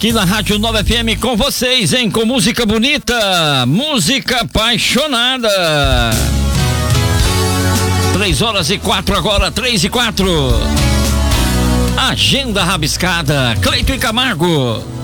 Aqui na Rádio Nova FM com vocês, hein? Com música bonita, música apaixonada. 3h04 agora, 3h04. Agenda rabiscada, Cleito e Camargo.